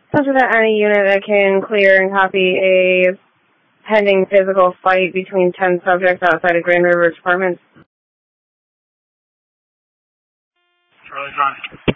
Such that any unit that can clear and copy a pending physical fight between 10 subjects outside of Grand River Apartments. Charlie John.